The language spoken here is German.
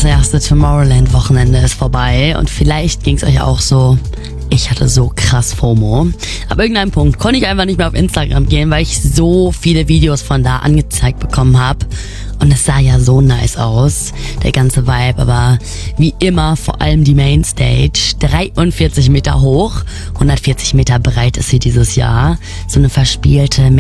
Das erste Tomorrowland-Wochenende ist vorbei und vielleicht ging's euch auch so. Ich hatte so krass FOMO. Ab irgendeinem Punkt konnte ich einfach nicht mehr auf Instagram gehen, weil ich so viele Videos von da angezeigt bekommen habe. Und es sah ja so nice aus, der ganze Vibe. Aber wie immer, vor allem die Mainstage, 43 Meter hoch, 140 Meter breit ist sie dieses Jahr. So eine verspielte